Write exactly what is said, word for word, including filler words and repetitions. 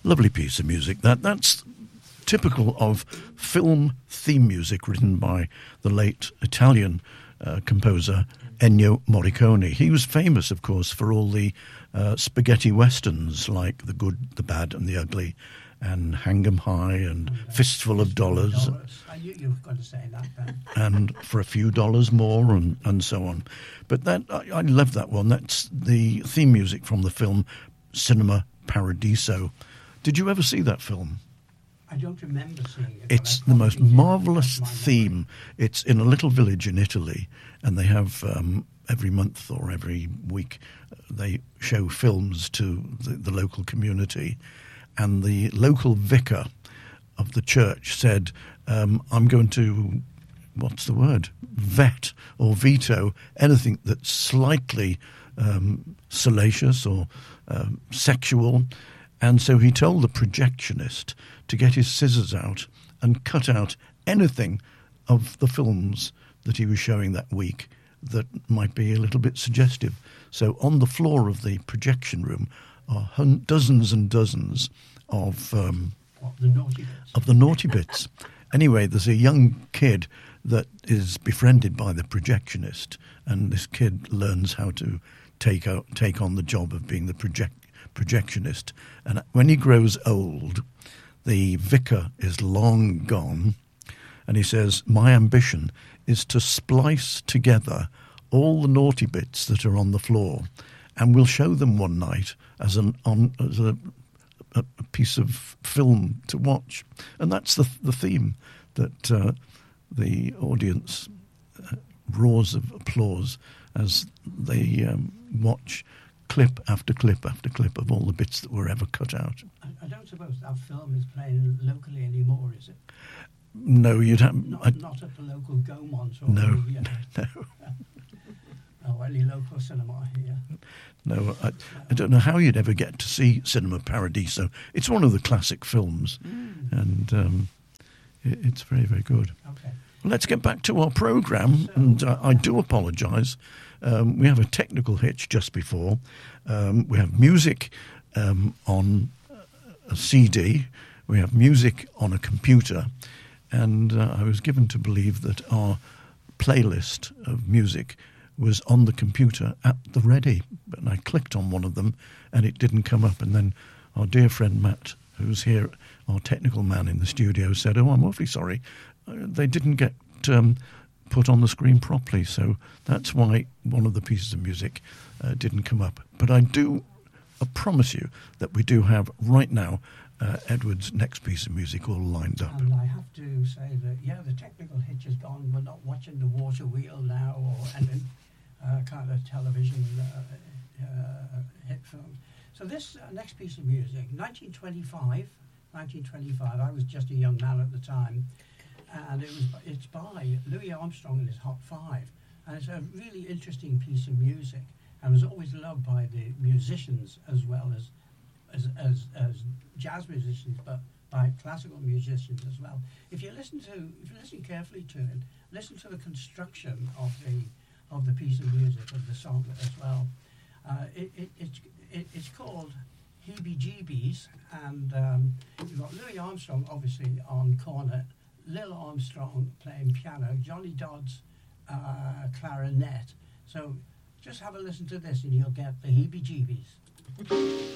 Lovely piece of music. That That's typical of film theme music written by the late Italian uh, composer Ennio Morricone. He was famous, of course, for all the uh, spaghetti westerns like The Good, the Bad and the Ugly and Hang 'em High and And, uh, Fistful of Dollars. I knew you were going to say that then. And For a Few Dollars More and, and so on. But that I, I love that one. That's the theme music from the film Cinema Paradiso. Did you ever see that film? I don't remember seeing it. It's but I the most probably did. marvellous That's my theme. memory. It's in a little village in Italy, and they have um, every month or every week uh, they show films to the, the local community. And the local vicar of the church said, um, I'm going to, what's the word, vet or veto anything that's slightly um, salacious or um, sexual. And so he told the projectionist to get his scissors out and cut out anything of the films that he was showing that week that might be a little bit suggestive. So on the floor of the projection room are hun- dozens and dozens of um, What, the naughty bits? of the naughty bits. Anyway, there's a young kid that is befriended by the projectionist, and this kid learns how to take out, take on the job of being the project projectionist. And when he grows old, the vicar is long gone, and he says, my ambition is to splice together all the naughty bits that are on the floor, and we'll show them one night as an on as a, a piece of film to watch. And that's the the theme that uh, the audience uh, roars of applause as they um, watch clip after clip after clip of all the bits that were ever cut out. I, I don't suppose that film is playing locally anymore, is it? No, you'd have... Not, I, not at the local Gaumont or no, the, uh, no, oh, any local cinema here. no. I, I don't know how you'd ever get to see Cinema Paradiso. It's one of the classic films, Mm. and um, it, it's very, very good. Okay. Let's get back to our programme, and uh, I do apologise. Um, we have a technical hitch just before. Um, we have music um, on a C D. We have music on a computer. And uh, I was given to believe that our playlist of music was on the computer at the ready. But I clicked on one of them and it didn't come up. And then our dear friend Matt, who's here, our technical man in the studio, said, oh, I'm awfully sorry. Uh, they didn't get um, put on the screen properly. So that's why one of the pieces of music uh, didn't come up. But I do I promise you that we do have right now Uh, Edward's next piece of music all lined up. And I have to say that, yeah, the technical hitch is gone. We're not watching the water wheel now or any uh, kind of television uh, uh, hit film. So this uh, next piece of music, nineteen twenty-five, nineteen twenty-five, I was just a young man at the time, and it was it's by Louis Armstrong and his Hot Five. And it's a really interesting piece of music, and was always loved by the musicians as well as As, as as jazz musicians, but by classical musicians as well. If you listen to, if you listen carefully to it, listen to the construction of the of the piece of music, of the song as well. Uh, it, it, it's it, it's called Heebie-Jeebies, and um, you've got Louis Armstrong obviously on cornet, Lil Armstrong playing piano, Johnny Dodds uh, clarinet. So just have a listen to this, and you'll get the Heebie-Jeebies.